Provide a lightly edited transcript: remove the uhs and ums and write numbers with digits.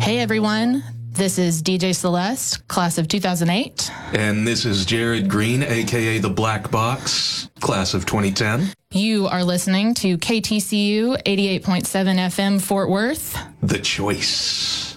Hey, everyone. This is DJ Celeste, class of 2008. And this is Jared Green, a.k.a. The Black Box, class of 2010. You are listening to KTCU 88.7 FM Fort Worth. The Choice.